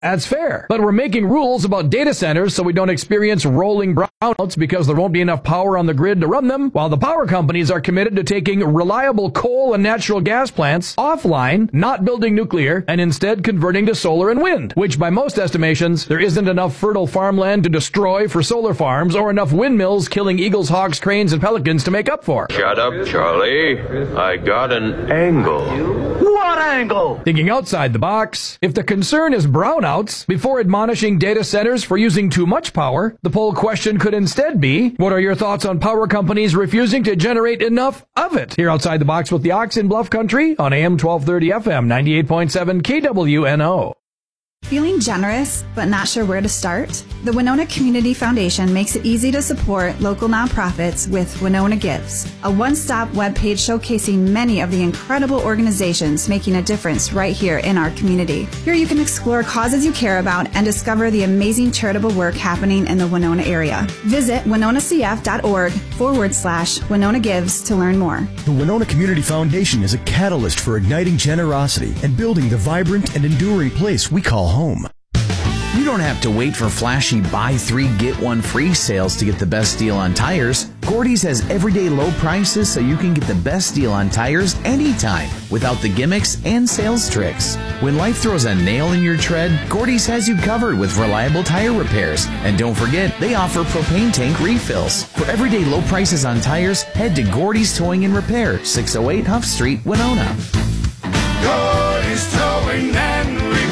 That's fair. But we're making rules about data centers so we don't experience rolling brownouts because there won't be enough power on the grid to run them, while the power companies are committed to taking reliable coal and natural gas plants offline, not building nuclear, and instead converting to solar and wind, which by most estimations, there isn't enough fertile farmland to destroy for solar farms or enough windmills killing eagles, hawks, cranes, and pelicans to make up for. Shut up, Charlie. I got an angle. What angle? Thinking outside the box, if the concern is brownouts, before admonishing data centers for using too much power, the poll question could instead be, what are your thoughts on power companies refusing to generate enough of it? Here outside the box with the Ox in Bluff Country on AM 1230 FM 98.7 KWNO. Feeling generous but not sure where to start? The Winona Community Foundation makes it easy to support local nonprofits with Winona Gives, a one-stop webpage showcasing many of the incredible organizations making a difference right here in our community. Here you can explore causes you care about and discover the amazing charitable work happening in the Winona area. Visit winonacf.org/Winona Gives to learn more. The Winona Community Foundation is a catalyst for igniting generosity and building the vibrant and enduring place we call home. You don't have to wait for flashy buy 3 get 1 free sales to get the best deal on tires. Gordy's has everyday low prices so you can get the best deal on tires anytime without the gimmicks and sales tricks. When life throws a nail in your tread, Gordy's has you covered with reliable tire repairs. And don't forget, they offer propane tank refills. For everyday low prices on tires, head to Gordy's Towing and Repair, 608 Huff Street, Winona. Gordy's Towing and Repair.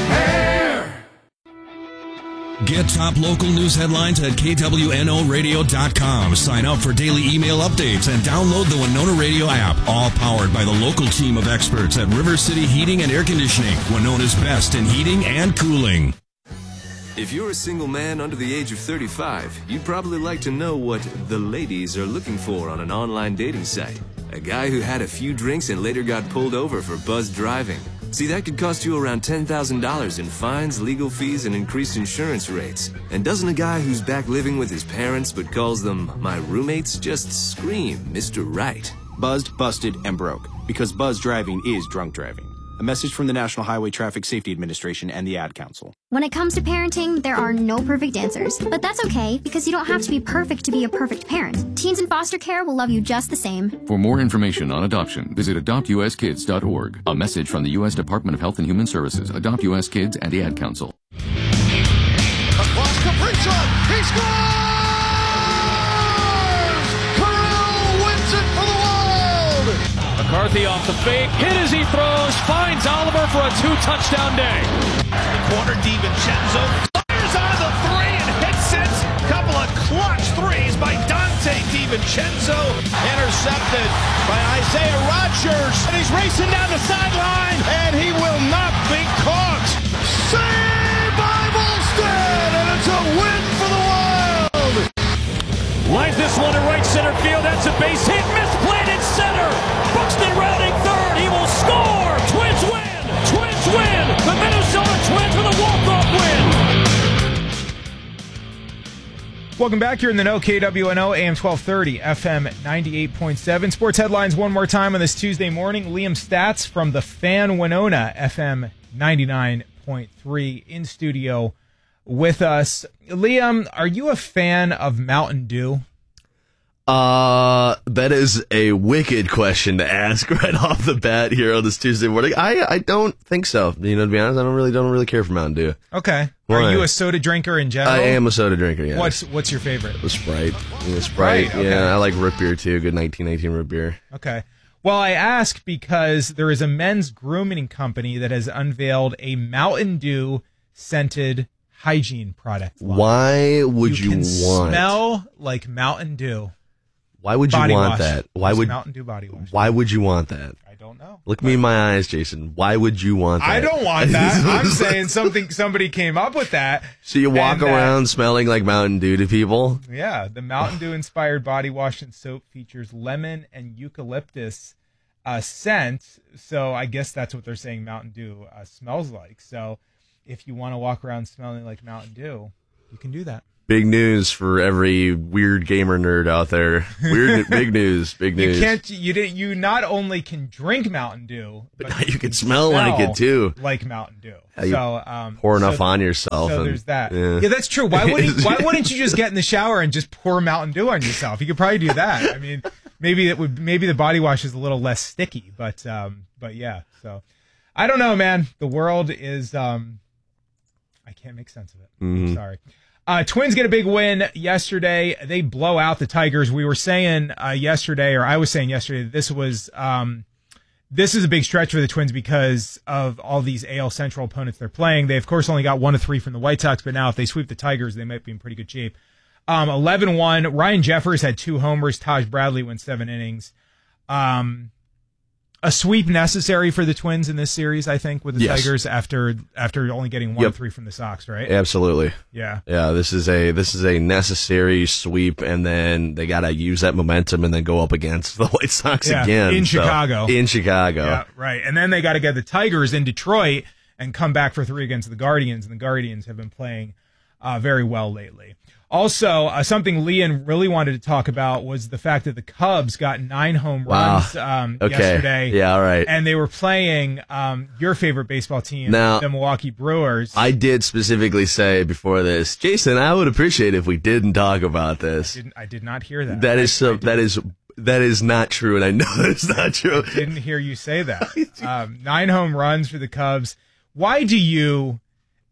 Get top local news headlines at KWNOradio.com. Sign up for daily email updates and download the Winona Radio app. All powered by the local team of experts at River City Heating and Air Conditioning, Winona's best in heating and cooling. If you're a single man under the age of 35, you'd probably like to know what the ladies are looking for on an online dating site. A guy who had a few drinks and later got pulled over for buzzed driving. See, that could cost you around $10,000 in fines, legal fees, and increased insurance rates. And doesn't a guy who's back living with his parents but calls them my roommates just scream Mr. Right? Buzzed, busted, and broke. Because buzz driving is drunk driving. A message from the National Highway Traffic Safety Administration and the Ad Council. When it comes to parenting, there are no perfect answers. But that's okay, because you don't have to be perfect to be a perfect parent. Teens in foster care will love you just the same. For more information on adoption, visit adoptuskids.org. A message from the U.S. Department of Health and Human Services, Adopt U.S. Kids, and the Ad Council. Across Kaprizov, he scores! Kirill wins it for the Wild! McCarthy off the fake, hit as he throws, finds Oliver for a 2-touchdown day. The corner, DiVincenzo fires on the three and hits it. Couple of clutch threes by Dante DiVincenzo. Intercepted by Isaiah Rodgers. And he's racing down the sideline, and he will not be caught. Saved by Volstead, and it's a win for the Wild. Lines this one to right center field. That's a base hit. Misplayed in center. Buxton rounding third. He will score. Twins win. Twins win. The Minnesota Twins with a walk-off win. Welcome back here in the No KWNO AM 1230 FM 98.7. Sports headlines one more time on this Tuesday morning. Liam Stats from the Fan Winona FM 99.3 in studio with us. Liam, are you a fan of Mountain Dew? That is a wicked question to ask right off the bat here on this Tuesday morning. I don't think so. You know, to be honest, I don't really care for Mountain Dew. Okay. Why? Are you a soda drinker in general? I am a soda drinker, yeah. What's your favorite? The Sprite. Yeah, Sprite, okay. Yeah, I like root beer too. Good 1919 root beer. Okay. Well, I ask because there is a men's grooming company that has unveiled a Mountain Dew scented hygiene product line. Why would you want smell like Mountain Dew? Why would you want that? Why would Mountain Dew body wash? Why would you want that? I don't know. Look me in my eyes, Jason. Why would you want that? I don't want that. I'm saying somebody came up with that. So you walk around smelling like Mountain Dew to people? Yeah, the Mountain Dew inspired body wash and soap features lemon and eucalyptus scent. So I guess that's what they're saying Mountain Dew smells like. So if you want to walk around smelling like Mountain Dew, You can do that. Big news for every weird gamer nerd out there. Big news. You not only can drink Mountain Dew, but now you can smell like it too. Like Mountain Dew. Pour enough on yourself. So there's that. Yeah, that's true. Why wouldn't you just get in the shower and just pour Mountain Dew on yourself? You could probably do that. I mean, maybe the body wash is a little less sticky, but yeah. So I don't know, man. The world is I can't make sense of it. Mm-hmm. I'm sorry. Twins get a big win yesterday. They blow out the Tigers. We were saying yesterday, or I was saying yesterday, that this is a big stretch for the Twins because of all these AL Central opponents they're playing. They, of course, only got 1 of 3 from the White Sox, but now if they sweep the Tigers, they might be in pretty good shape. 11-1. Ryan Jeffers had 2 homers. Taj Bradley went 7 innings. A sweep necessary for the Twins in this series, I think, with the Tigers after only getting 1 of 3 from the Sox, right? Absolutely. Yeah. Yeah, this is a necessary sweep, and then they got to use that momentum and then go up against the White Sox again. In Chicago. In Chicago. Yeah, right. And then they got to get the Tigers in Detroit and come back for 3 against the Guardians, and the Guardians have been playing very well lately. Also, something Liam really wanted to talk about was the fact that the Cubs got 9 home runs yesterday. Yeah, all right. And they were playing your favorite baseball team, now, the Milwaukee Brewers. I did specifically say before this, Jason, I would appreciate if we didn't talk about this. I did not hear that. That is not true, and I know it's not true. I didn't hear you say that. 9 home runs for the Cubs. Why do you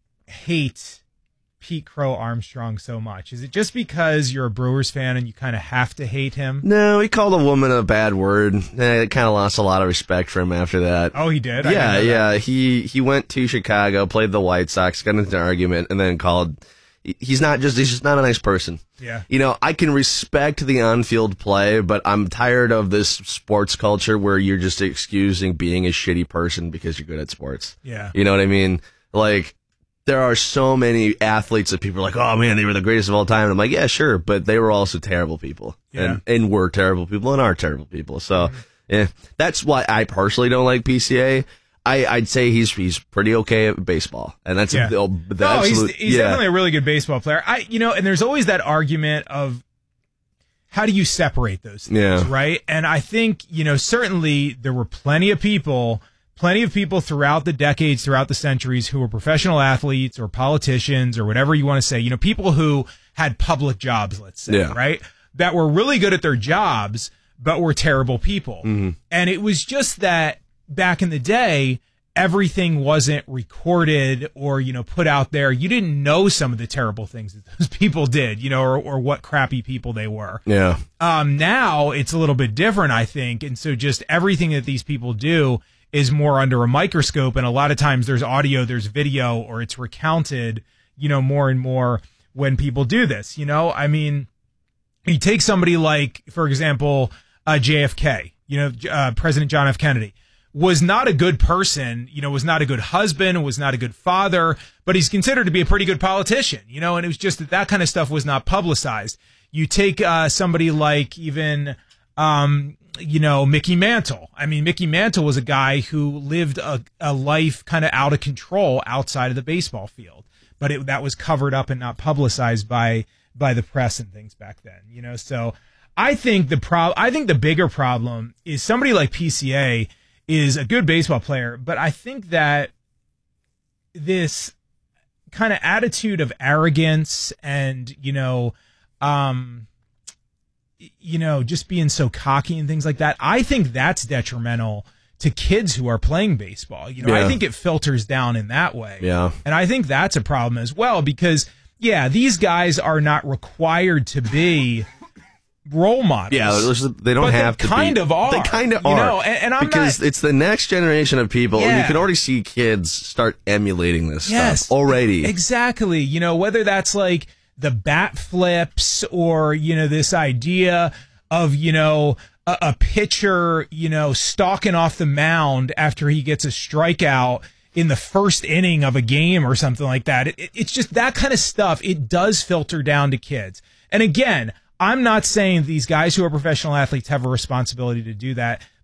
hate Pete Crow Armstrong so much? Is it just because you're a Brewers fan and you kind of have to hate him? No, he called a woman a bad word. I kind of lost a lot of respect for him after that. Oh, he did? Yeah. He went to Chicago, played the White Sox, got into an argument, and then called. He's just not a nice person. Yeah. You know, I can respect the on-field play, but I'm tired of this sports culture where you're just excusing being a shitty person because you're good at sports. Yeah. You know what I mean? Like, there are so many athletes that people are like, oh man, they were the greatest of all time. And I'm like, yeah, sure, but they were also terrible people. Yeah. And were terrible people and are terrible people. So, that's why I personally don't like PCA. I'd say he's pretty okay at baseball. And that's he's definitely a really good baseball player. And there's always that argument of how do you separate those things, right? And I think, certainly there were plenty of people throughout the decades, throughout the centuries who were professional athletes or politicians or whatever you want to say, people who had public jobs, let's say, right? That were really good at their jobs, but were terrible people. Mm-hmm. And it was just that back in the day, everything wasn't recorded or, put out there. You didn't know some of the terrible things that those people did, or what crappy people they were. Yeah. Now it's a little bit different, I think. And so just everything that these people do is more under a microscope, and a lot of times there's audio, there's video, or it's recounted, more and more when people do this. I mean, you take somebody like, for example, JFK, President John F. Kennedy was not a good person, was not a good husband, was not a good father, but he's considered to be a pretty good politician, and it was just that kind of stuff was not publicized. You take somebody like even Mickey Mantle. I mean, Mickey Mantle was a guy who lived a life kind of out of control outside of the baseball field, but that was covered up and not publicized by the press and things back then. So I think the bigger problem is somebody like PCA is a good baseball player, but I think that this kind of attitude of arrogance and just being so cocky and things like that, I think that's detrimental to kids who are playing baseball. I think it filters down in that way. Yeah. And I think that's a problem as well because, these guys are not required to be role models. Yeah, they don't have to be. They kind of are. They kind of are. And I'm because it's the next generation of people, and you can already see kids start emulating this stuff already. Exactly. Whether that's like the bat flips or, this idea of, a pitcher, stalking off the mound after he gets a strikeout in the first inning of a game or something like that. It's just that kind of stuff. It does filter down to kids. And again, I'm not saying these guys who are professional athletes have a responsibility to do that,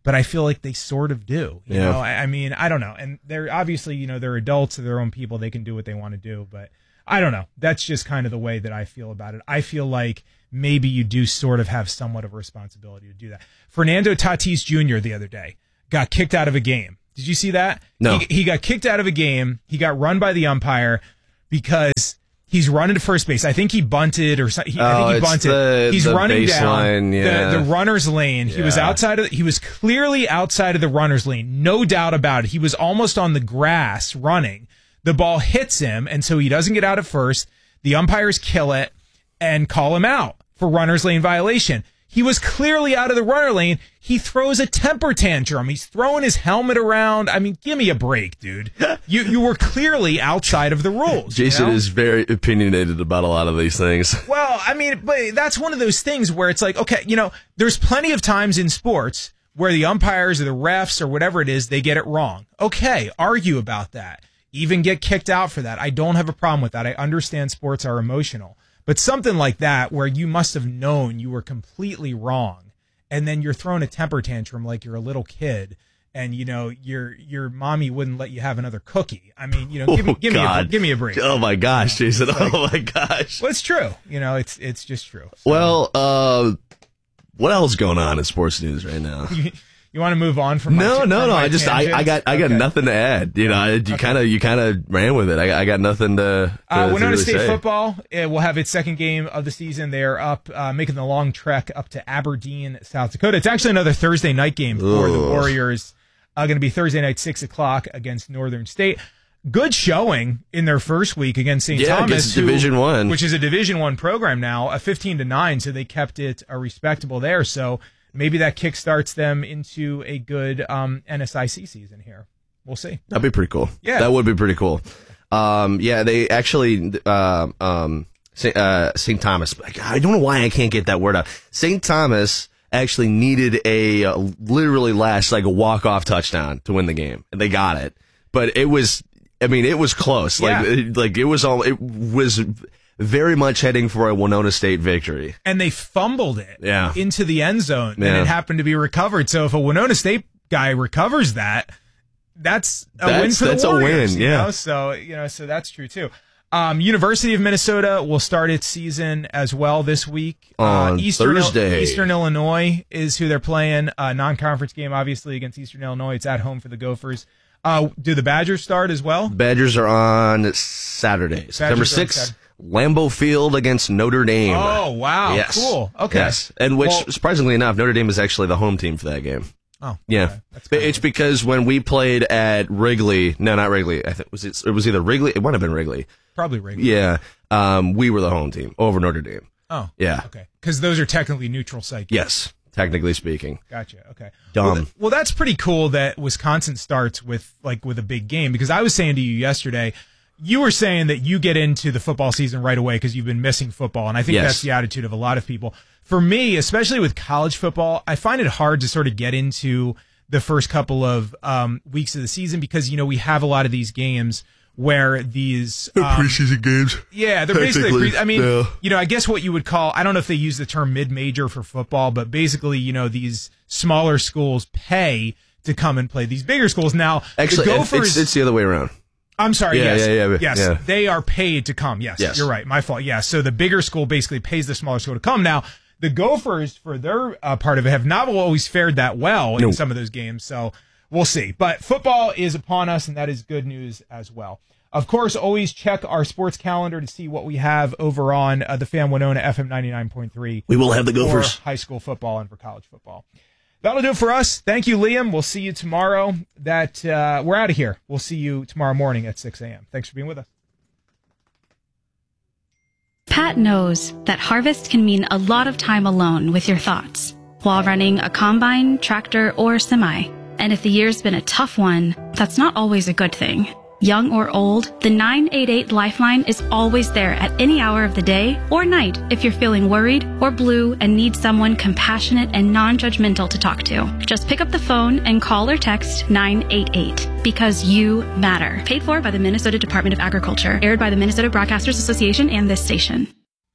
but I feel like they sort of do. You Yeah. know, I mean, I don't know. And they're obviously, you know, they're adults, they're their own people. They can do what they want to do, but I don't know. That's just kind of the way that I feel about it. I feel like maybe you do sort of have somewhat of a responsibility to do that. Fernando Tatis Jr. the other day got kicked out of a game. Did you see that? No. He got kicked out of a game. He got run by the umpire because he's running to first base. I think he bunted or something. I think he bunted. He's running down the runner's lane. He was he was clearly outside of the runner's lane. No doubt about it. He was almost on the grass running. The ball hits him, and so he doesn't get out at first. The umpires kill it and call him out for runner's lane violation. He was clearly out of the runner lane. He throws a temper tantrum. He's throwing his helmet around. I mean, give me a break, dude. You were clearly outside of the rules. Jason is very opinionated about a lot of these things. Well, I mean, but that's one of those things where it's like, okay, you know, there's plenty of times in sports where the umpires or the refs or whatever it is, they get it wrong. Okay, argue about that. Even get kicked out for that. I don't have a problem with that. I understand sports are emotional. But something like that where you must have known you were completely wrong and then you're throwing a temper tantrum like you're a little kid and, you know, your mommy wouldn't let you have another cookie. I mean, you know, give me a break. Oh, my gosh, Jason. Oh, my gosh. Well, it's true. You know, it's just true. So. Well, what else is going on in sports news right now? You want to move on from No. I got nothing to add. You know, you kind of ran with it. I got nothing to Winona really State say. football will have its second game of the season. They're up, making the long trek up to Aberdeen, South Dakota. It's actually another Thursday night game for the Warriors. Going to be Thursday night, 6:00 against Northern State. Good showing in their first week against St. Thomas, Division I, which is a Division I program now, a 15-9. So they kept it respectable there. So. Maybe that kickstarts them into a good NSIC season here. We'll see. That'd be pretty cool. Yeah. That would be pretty cool. They actually, St. Thomas, I don't know why I can't get that word out. St. Thomas actually needed a literally last, like a walk-off touchdown to win the game. And they got it. But it was close. Yeah. It was very much heading for a Winona State victory. And they fumbled it into the end zone, and Yeah. it happened to be recovered. So if a Winona State guy recovers that, that's a win for the Warriors. A win, yeah. So that's true too. University of Minnesota will start its season as well this week. On Thursday. Eastern Illinois is who they're playing. Non-conference game, obviously, against Eastern Illinois. It's at home for the Gophers. Do the Badgers start as well? Badgers are on Saturday, September 6th. Lambeau Field against Notre Dame. Oh, wow. Yes. Cool. Okay. Yes. And surprisingly enough, Notre Dame is actually the home team for that game. Oh, yeah. Okay. It's because when we played at Wrigley, no, not Wrigley. I think it was either Wrigley. It might have been Wrigley. Probably Wrigley. Yeah. We were the home team over Notre Dame. Oh. Yeah. Okay. Because those are technically neutral site games. Yes. Technically speaking. Gotcha. Okay. Dumb. Well, that's pretty cool that Wisconsin starts with a big game, because I was saying to you yesterday, you were saying that you get into the football season right away because you've been missing football, and I think that's the attitude of a lot of people. For me, especially with college football, I find it hard to sort of get into the first couple of weeks of the season because, you know, we have a lot of these games where these preseason games. Yeah, they're basically you know, I guess what you would call, I don't know if they use the term mid-major for football, but basically, you know, these smaller schools pay to come and play these bigger schools. Now, actually, the Gophers, it's the other way around. I'm sorry. Yeah, yes. They are paid to come. Yes, you're right. My fault. Yeah. So the bigger school basically pays the smaller school to come. Now, the Gophers, for their part of it, have not always fared that well in some of those games. So we'll see. But football is upon us, and that is good news as well. Of course, always check our sports calendar to see what we have over on the Fan Winona FM 99.3. We will have the Gophers. For high school football and for college football. That'll do it for us. Thank you, Liam. We'll see you tomorrow. We're out of here. We'll see you tomorrow morning at 6 a.m. Thanks for being with us. Pat knows that harvest can mean a lot of time alone with your thoughts while running a combine, tractor, or semi. And if the year's been a tough one, that's not always a good thing. Young or old, the 988 Lifeline is always there at any hour of the day or night if you're feeling worried or blue and need someone compassionate and non-judgmental to talk to. Just pick up the phone and call or text 988 because you matter. Paid for by the Minnesota Department of Agriculture. Aired by the Minnesota Broadcasters Association and this station.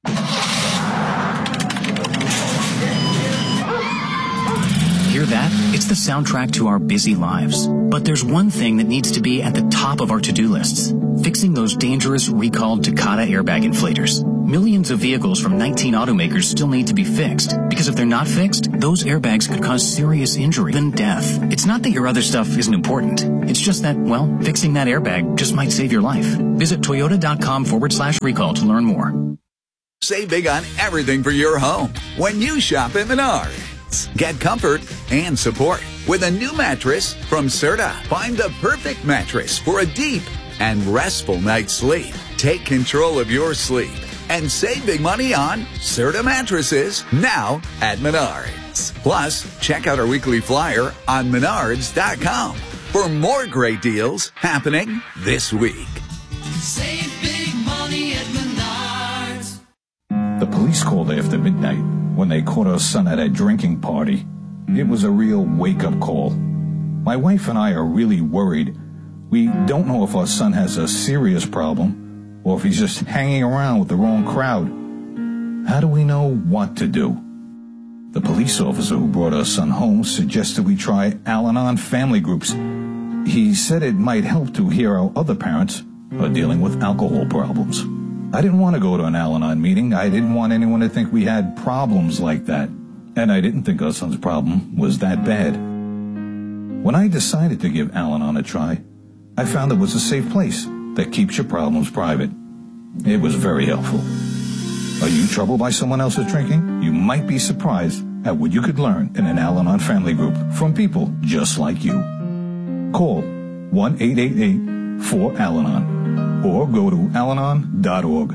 Hear that? It's the soundtrack to our busy lives. But there's one thing that needs to be at the top of our to-do lists. Fixing those dangerous recalled Takata airbag inflators. Millions of vehicles from 19 automakers still need to be fixed. Because if they're not fixed, those airbags could cause serious injury, even death. It's not that your other stuff isn't important. It's just that, well, fixing that airbag just might save your life. Visit toyota.com/recall to learn more. Save big on everything for your home when you shop at Menards. Get comfort and support with a new mattress from Serta. Find the perfect mattress for a deep and restful night's sleep. Take control of your sleep and save big money on Serta mattresses now at Menards. Plus, check out our weekly flyer on Menards.com for more great deals happening this week. Save big money at Menards. The police called after midnight when they caught our son at a drinking party. It was a real wake-up call. My wife and I are really worried. We don't know if our son has a serious problem or if he's just hanging around with the wrong crowd. How do we know what to do? The police officer who brought our son home suggested we try Al-Anon family groups. He said it might help to hear how other parents are dealing with alcohol problems. I didn't want to go to an Al-Anon meeting. I didn't want anyone to think we had problems like that. And I didn't think our son's problem was that bad. When I decided to give Al-Anon a try, I found it was a safe place that keeps your problems private. It was very helpful. Are you troubled by someone else's drinking? You might be surprised at what you could learn in an Al-Anon family group from people just like you. Call 1-888-4AL-ANON or go to alanon.org.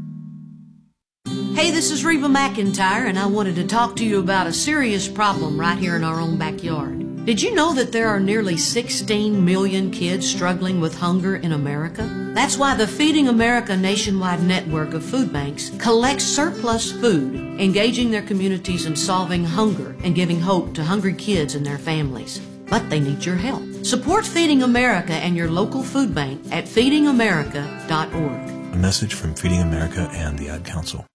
Hey, this is Reba McEntire, and I wanted to talk to you about a serious problem right here in our own backyard. Did you know that there are nearly 16 million kids struggling with hunger in America? That's why the Feeding America nationwide network of food banks collects surplus food, engaging their communities in solving hunger and giving hope to hungry kids and their families. But they need your help. Support Feeding America and your local food bank at feedingamerica.org. A message from Feeding America and the Ad Council.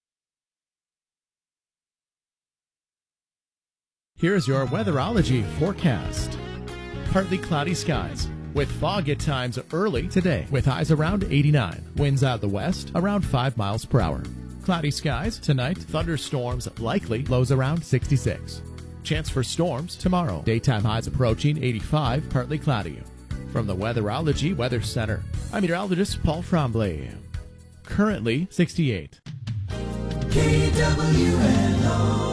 Here's your weatherology forecast. Partly cloudy skies with fog at times early today with highs around 89. Winds out of the west around 5 miles per hour. Cloudy skies tonight. Thunderstorms likely. Lows around 66. Chance for storms tomorrow. Daytime highs approaching 85. Partly cloudy. From the Weatherology Weather Center, I'm meteorologist Paul Tremblay. Currently 68. KWNO.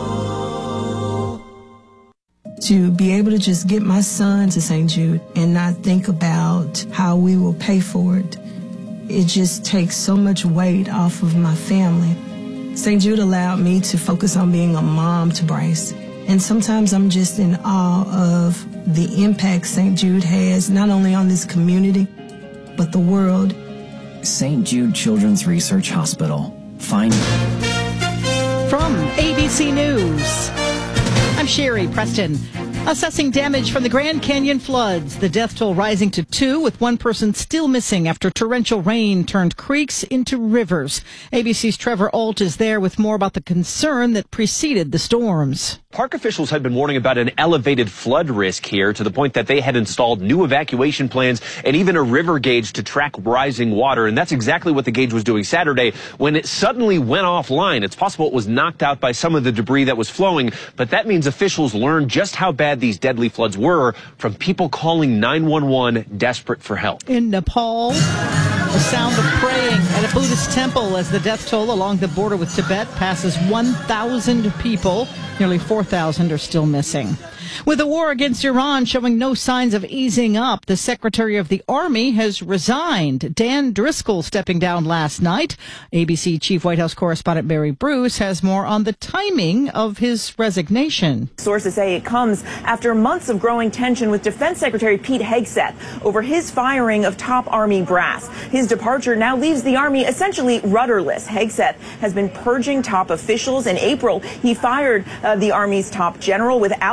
To be able to just get my son to St. Jude and not think about how we will pay for it, it just takes so much weight off of my family. St. Jude allowed me to focus on being a mom to Bryce. And sometimes I'm just in awe of the impact St. Jude has, not only on this community, but the world. St. Jude Children's Research Hospital. Find From ABC News, I'm Sherry Preston. Assessing damage from the Grand Canyon floods. The death toll rising to 2, with one person still missing after torrential rain turned creeks into rivers. ABC's Trevor Ault is there with more about the concern that preceded the storms. Park officials had been warning about an elevated flood risk here, to the point that they had installed new evacuation plans and even a river gauge to track rising water. And that's exactly what the gauge was doing Saturday when it suddenly went offline. It's possible it was knocked out by some of the debris that was flowing, but that means officials learned just how bad these deadly floods were from people calling 911 desperate for help. In Nepal, the sound of praying at a Buddhist temple as the death toll along the border with Tibet passes 1,000 people. Nearly 4,000 are still missing. With the war against Iran showing no signs of easing up, the Secretary of the Army has resigned. Dan Driscoll stepping down last night. ABC Chief White House correspondent Mary Bruce has more on the timing of his resignation. Sources say it comes after months of growing tension with Defense Secretary Pete Hegseth over his firing of top Army brass. His departure now leaves the Army essentially rudderless. Hegseth has been purging top officials. In April, he fired the Army's top general without explanation.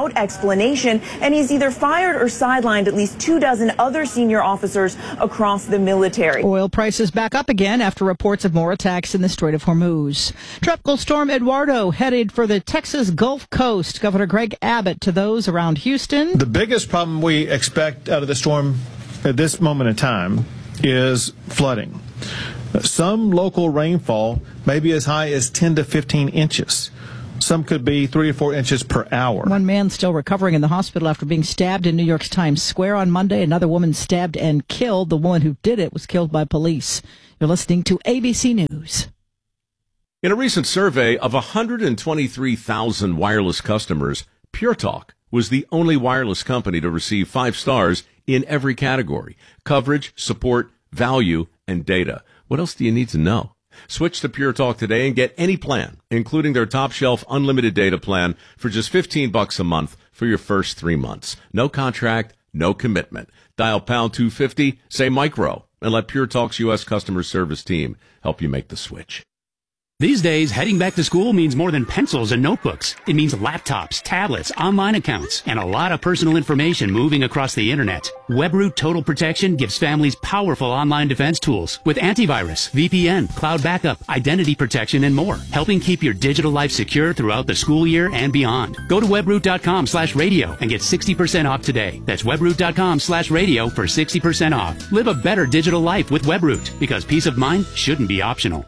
explanation, and he's either fired or sidelined at least 24 other senior officers across the military. Oil prices back up again after reports of more attacks in the Strait of Hormuz. Tropical storm Eduardo headed for the Texas Gulf Coast. Governor Greg Abbott to those around Houston. The biggest problem we expect out of the storm at this moment in time is flooding. Some local rainfall may be as high as 10 to 15 inches. Some could be 3 or 4 inches per hour. One man still recovering in the hospital after being stabbed in New York's Times Square on Monday. Another woman stabbed and killed. The woman who did it was killed by police. You're listening to ABC News. In a recent survey of 123,000 wireless customers, Pure Talk was the only wireless company to receive 5 stars in every category: coverage, support, value, and data. What else do you need to know? Switch to Pure Talk today and get any plan, including their top shelf unlimited data plan, for just $15 a month for your first 3 months. No contract, no commitment. Dial pound 250, say micro, and let Pure Talk's U.S. customer service team help you make the switch. These days, heading back to school means more than pencils and notebooks. It means laptops, tablets, online accounts, and a lot of personal information moving across the internet. WebRoot Total Protection gives families powerful online defense tools with antivirus, VPN, cloud backup, identity protection, and more, helping keep your digital life secure throughout the school year and beyond. Go to webroot.com/radio and get 60% off today. That's webroot.com/radio for 60% off. Live a better digital life with WebRoot, because peace of mind shouldn't be optional.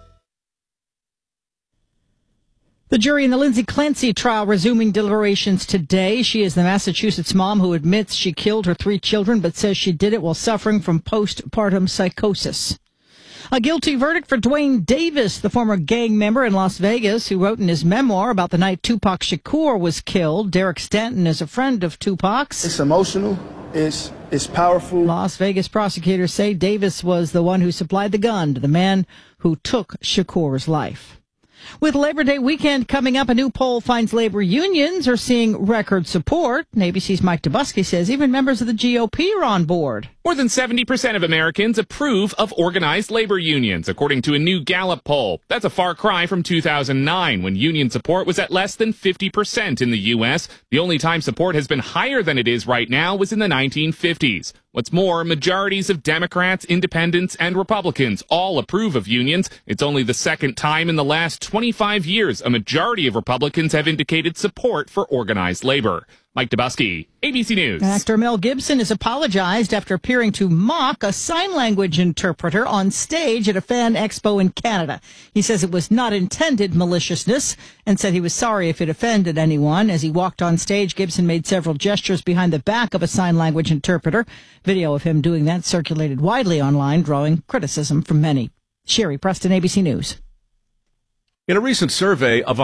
The jury in the Lindsay Clancy trial resuming deliberations today. She is the Massachusetts mom who admits she killed her 3 children, but says she did it while suffering from postpartum psychosis. A guilty verdict for Dwayne Davis, the former gang member in Las Vegas who wrote in his memoir about the night Tupac Shakur was killed. Derek Stanton is a friend of Tupac's. It's emotional. It's powerful. Las Vegas prosecutors say Davis was the one who supplied the gun to the man who took Shakur's life. With Labor Day weekend coming up, a new poll finds labor unions are seeing record support. And ABC's Mike Dubusky says even members of the GOP are on board. More than 70% of Americans approve of organized labor unions, according to a new Gallup poll. That's a far cry from 2009, when union support was at less than 50% in the U.S. The only time support has been higher than it is right now was in the 1950s. What's more, majorities of Democrats, Independents, and Republicans all approve of unions. It's only the second time in the last 25 years a majority of Republicans have indicated support for organized labor. Mike Dubusky, ABC News. Actor Mel Gibson has apologized after appearing to mock a sign language interpreter on stage at a fan expo in Canada. He says it was not intended maliciousness and said he was sorry if it offended anyone. As he walked on stage, Gibson made several gestures behind the back of a sign language interpreter. Video of him doing that circulated widely online, drawing criticism from many. Sherry Preston, ABC News. In a recent survey of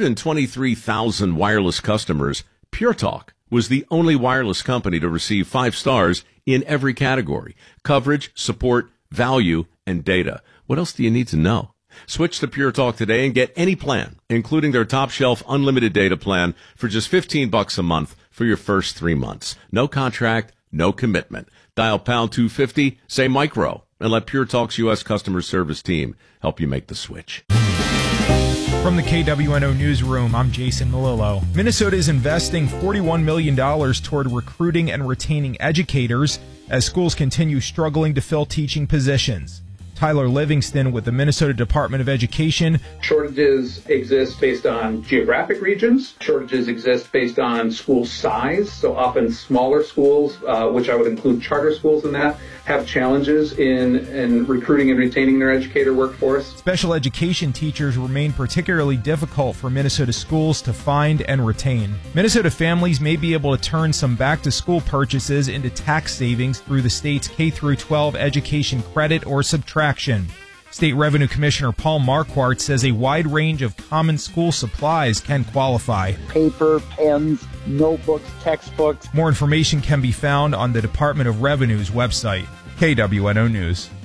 123,000 wireless customers, Pure Talk was the only wireless company to receive 5 stars in every category: coverage, support, value, and data. What else do you need to know? Switch to Pure Talk today and get any plan, including their top shelf unlimited data plan, for just $15 a month for your first 3 months. No contract, no commitment. Dial pound 250, say micro, and let Pure Talk's U.S. customer service team help you make the switch. From the KWNO Newsroom, I'm Jason Melillo. Minnesota is investing $41 million toward recruiting and retaining educators as schools continue struggling to fill teaching positions. Tyler Livingston with the Minnesota Department of Education. Shortages exist based on geographic regions. Shortages exist based on school size. So often smaller schools, which I would include charter schools in that, have challenges in recruiting and retaining their educator workforce. Special education teachers remain particularly difficult for Minnesota schools to find and retain. Minnesota families may be able to turn some back-to-school purchases into tax savings through the state's K-12 education credit or subtraction. State Revenue Commissioner Paul Marquardt says a wide range of common school supplies can qualify. Paper, pens, notebooks, textbooks. More information can be found on the Department of Revenue's website. KWNO News.